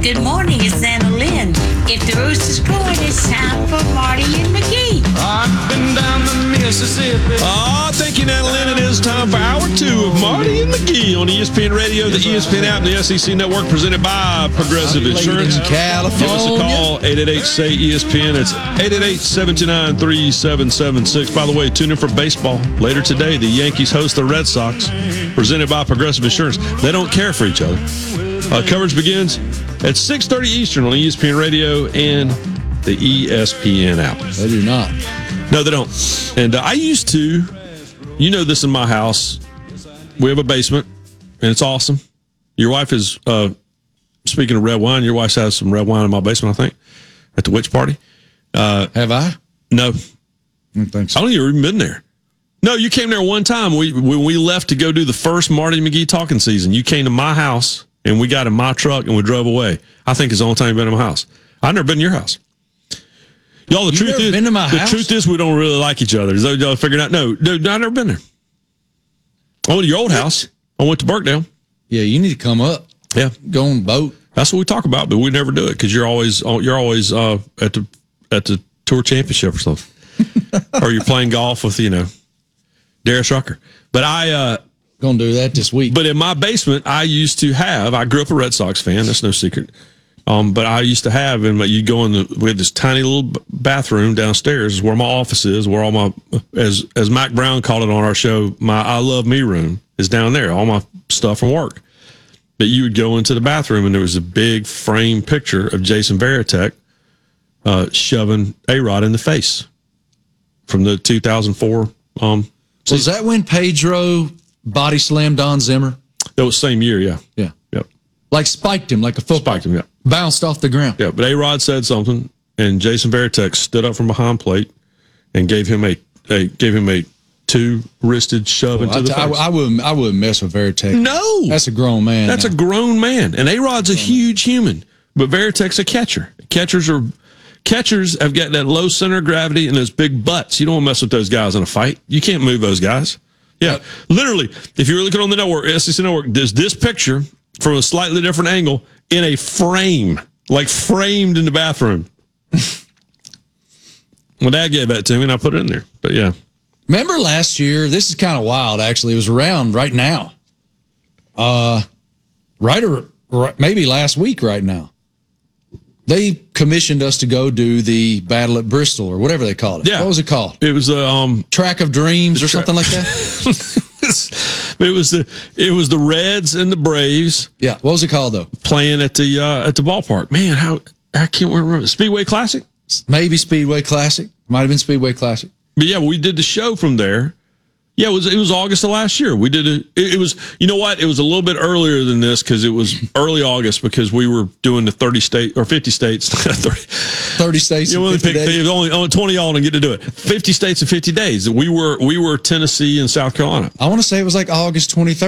Good morning, it's Anna Lynn. If the rooster's crowing, it's time for Marty and McGee. I've been down the Mississippi. Thank you, Natalie. It is time for Hour 2 of Marty and McGee on ESPN Radio, the ESPN app, and the SEC Network, presented by Progressive Insurance. California. Give us a call, 888-SAY-ESPN. It's 888-729-3776. By the way, tune in for baseball. Later today, the Yankees host the Red Sox, presented by Progressive Insurance. They don't care for each other. Coverage begins at 6:30 Eastern on ESPN Radio and the ESPN app. They do not. No, they don't. And I used to, you know this in my house, we have a basement, and it's awesome. Your wife is, speaking of red wine, your wife has some red wine in my basement, I think, at the witch party. Have I? No. I don't think so. I don't even been there. No, you came there one time. When we left to go do the first Marty McGee talking season, you came to my house, and we got in my truck, and we drove away. I think it's the only time you've been in my house. I've never been to your house. Y'all, the truth is we don't really like each other. So y'all figured out? No, I've never been there. I went to your old house. I went to Burkdale. Yeah, you need to come up. Yeah, go on the boat. That's what we talk about, but we never do it because you're always at the tour championship or something, or you're playing golf with Darius Rucker. But I gonna do that this week. But in my basement, I grew up a Red Sox fan. That's no secret. But I used to have, and you go we had this tiny little bathroom downstairs is where my office is, where all my, as Mac Brown called it on our show, my I Love Me room is down there, all my stuff from work. But you would go into the bathroom, and there was a big frame picture of Jason Varitek shoving A-Rod in the face from the 2004 Was that when Pedro body slammed Don Zimmer? That was same year, yeah. Yeah. Yep. Like spiked him like a football. Spiked him, yeah. Bounced off the ground. Yeah, but A-Rod said something, and Jason Varitek stood up from behind plate and gave him a two-wristed shove into the face. I wouldn't mess with Varitek. No. That's a grown man. That's a grown man. And A-Rod's a huge human, but Varitek's a catcher. Catchers have got that low center of gravity and those big butts. You don't want to mess with those guys in a fight. You can't move those guys. Yeah, literally, if you're looking on the network, SEC Network, there's this picture from a slightly different angle in a frame, like framed in the bathroom. My dad gave that to me, and I put it in there. But, yeah. Remember last year? This is kind of wild, actually. It was around right now. Maybe last week right now. They commissioned us to go do the Battle at Bristol or whatever they called it. Yeah. What was it called? It was Track of Dreams or something like that. It was the Reds and the Braves. Yeah. What was it called though? Playing at the ballpark. Man, I can't remember. Speedway Classic? Maybe Speedway Classic. Might have been Speedway Classic. But yeah, we did the show from there. Yeah, it was August of last year. We did it. It was, you know what? It was a little bit earlier than this because it was early August because we were doing the 30 states or 50 states. 30 states. You only picked only 20 y'all didn't get to do it. 50 states in 50 days. We were Tennessee and South Carolina. I want to say it was like August 23rd.